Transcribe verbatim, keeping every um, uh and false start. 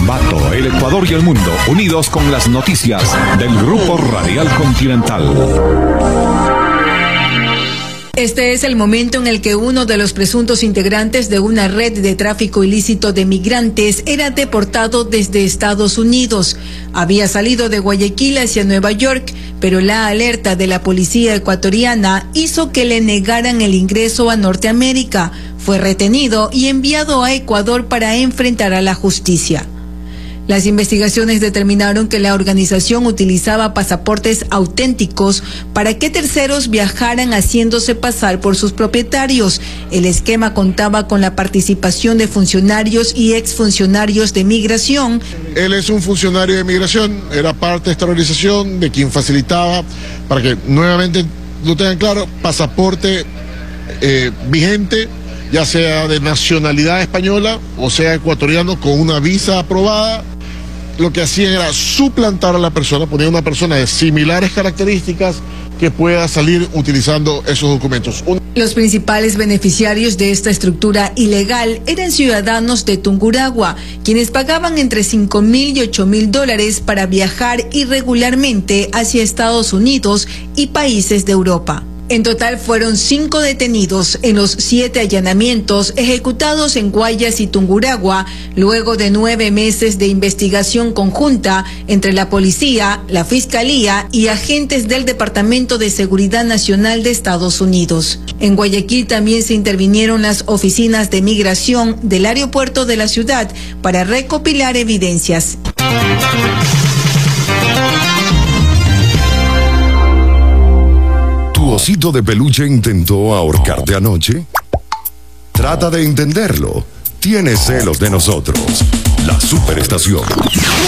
Ambato, el Ecuador y el mundo, unidos con las noticias del Grupo Radial Continental. Este es el momento en el que uno de los presuntos integrantes de una red de tráfico ilícito de migrantes era deportado desde Estados Unidos. Había salido de Guayaquil hacia Nueva York, pero la alerta de la policía ecuatoriana hizo que le negaran el ingreso a Norteamérica. Fue retenido y enviado a Ecuador para enfrentar a la justicia. Las investigaciones determinaron que la organización utilizaba pasaportes auténticos para que terceros viajaran haciéndose pasar por sus propietarios. El esquema contaba con la participación de funcionarios y exfuncionarios de migración. Él es un funcionario de migración, era parte de esta organización de quien facilitaba, para que nuevamente lo tengan claro, pasaporte eh, vigente, ya sea de nacionalidad española o sea ecuatoriano con una visa aprobada. Lo que hacían era suplantar a la persona, poner una persona de similares características que pueda salir utilizando esos documentos. Los principales beneficiarios de esta estructura ilegal eran ciudadanos de Tungurahua, quienes pagaban entre cinco mil y ocho mil dólares para viajar irregularmente hacia Estados Unidos y países de Europa. En total fueron cinco detenidos en los siete allanamientos ejecutados en Guayas y Tungurahua, luego de nueve meses de investigación conjunta entre la policía, la fiscalía y agentes del Departamento de Seguridad Nacional de Estados Unidos. En Guayaquil también se intervinieron las oficinas de migración del aeropuerto de la ciudad para recopilar evidencias. ¿Tu osito de peluche intentó ahorcarte anoche? Trata de entenderlo. Tiene celos de nosotros. La Superestación.